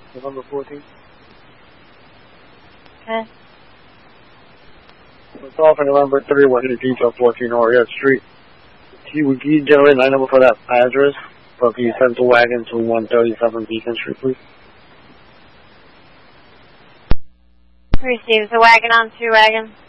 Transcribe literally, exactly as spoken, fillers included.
November fourteenth. Okay. It's off in November three, one hundred detail fourteen Oriole Street. Can you, can you generate line number for that address? But can you send the wagon to one thirty-seven Beacon Street, please? Receives the wagon on two wagon.